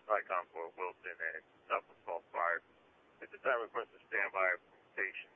Icon Fort Wilson and Southwest 12 Fire. At the time, request a standby station